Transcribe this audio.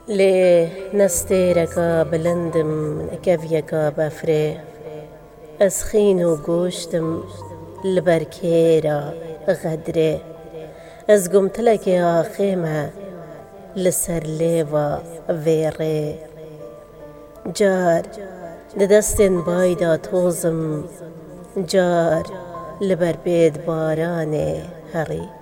لێ نەستێرەکە بلندم کەڤیەکە بەفرێ ئەسخین و گۆشتم لەبەر کێرە غەدرێ ئەس گومتلەکێ ئاخێمە لەسەر لێوە vێڕێ جار دەدەستێن بایدا تۆزم جار لەبەر بێدبارانێ هەڕی